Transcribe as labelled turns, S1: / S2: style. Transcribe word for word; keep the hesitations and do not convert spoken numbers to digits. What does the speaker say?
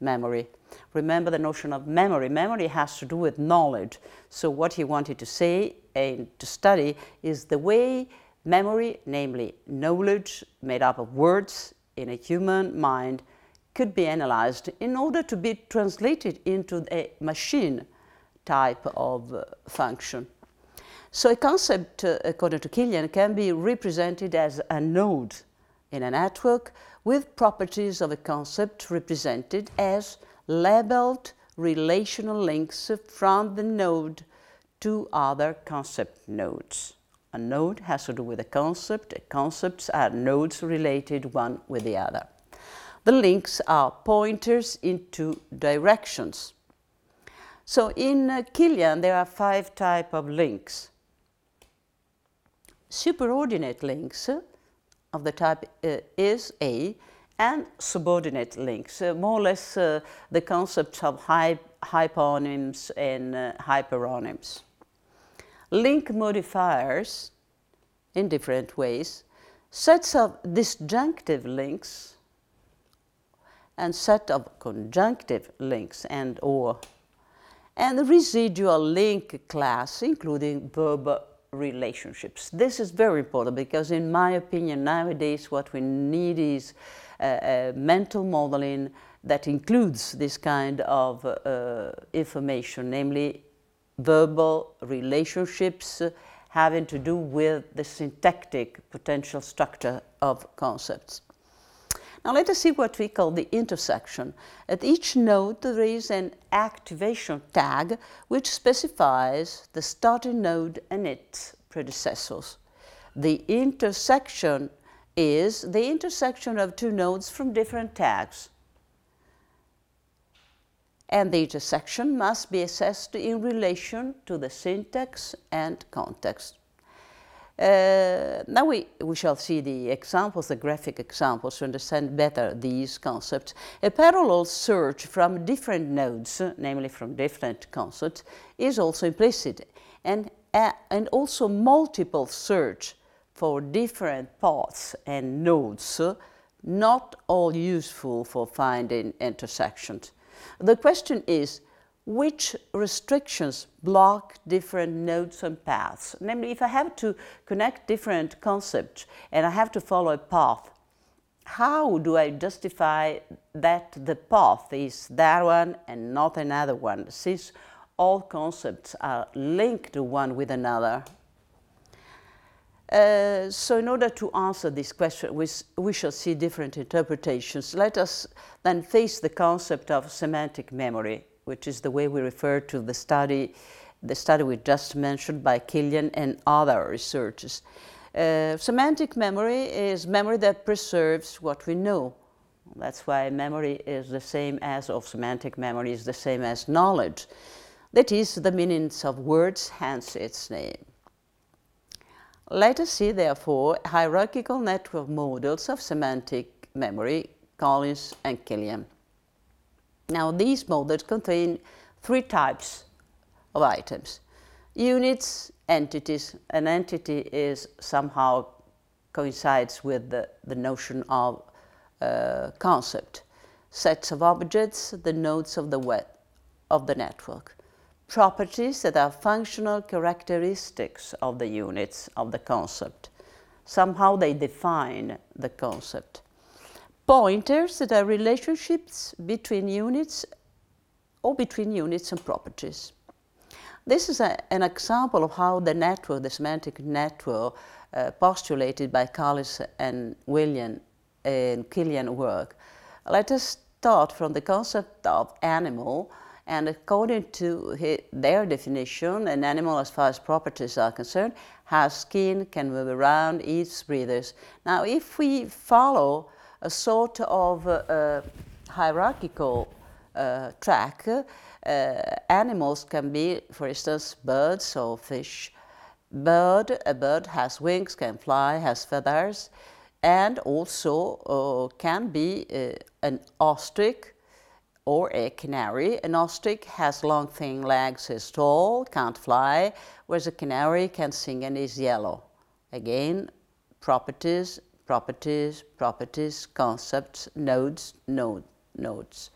S1: memory. Remember the notion of memory. Memory has to do with knowledge. So what he wanted to say and to study is the way memory, namely knowledge made up of words in a human mind, could be analyzed in order to be translated into a machine type of uh, function. So a concept, uh, according to Kilian, can be represented as a node in a network with properties of a concept represented as labeled relational links from the node to other concept nodes. A node has to do with a concept. Concepts are nodes related one with the other. The links are pointers into directions. So in uh, Kilian there are five types of links. Superordinate links uh, of the type uh, is A, and subordinate links, uh, more or less uh, the concepts of hy hyponyms and uh, hyperonyms. Link modifiers in different ways, sets of disjunctive links and set of conjunctive links and or, and the residual link class including verb relationships. This is very important because in my opinion nowadays what we need is uh, mental modeling that includes this kind of uh, information, namely verbal relationships uh, having to do with the syntactic potential structure of concepts. Now let us see what we call the intersection. At each node there is an activation tag which specifies the starting node and its predecessors. The intersection is the intersection of two nodes from different tags. And the intersection must be assessed in relation to the syntax and context. Uh, now we, we shall see the examples, the graphic examples, to understand better these concepts. A parallel search from different nodes, namely from different concepts, is also implicit, and, uh, and also multiple search for different paths and nodes, not all useful for finding intersections. The question is, which restrictions block different nodes and paths? Namely, if I have to connect different concepts and I have to follow a path, how do I justify that the path is that one and not another one, since all concepts are linked one with another? Uh, so in order to answer this question, we, we shall see different interpretations. Let us then face the concept of semantic memory, which is the way we refer to the study, the study we just mentioned by Kilian and other researchers. Uh, semantic memory is memory that preserves what we know. That's why memory is the same as, or semantic memory is the same as knowledge. That is the meanings of words, hence its name. Let us see, therefore, hierarchical network models of semantic memory, Collins and Kilian. Now, these models contain three types of items. Units, entities. An entity is somehow coincides with the, the notion of uh, concept. Sets of objects, the nodes of the web, of the network. Properties that are functional characteristics of the units of the concept. Somehow they define the concept. Pointers that are relationships between units or between units and properties. This is a, an example of how the network, the semantic network uh, postulated by Collins and William and Kilian work. Let us start from the concept of animal. And according to his, their definition, an animal, as far as properties are concerned, has skin, can move around, eats, breathes. Now, if we follow a sort of uh, uh, hierarchical uh, track, uh, animals can be, for instance, birds or fish. Bird, a bird has wings, can fly, has feathers, and also uh, can be uh, an ostrich, or a canary. An ostrich has long thin legs, is tall, can't fly, whereas a canary can sing and is yellow. Again, properties, properties, properties, concepts, nodes, node, nodes.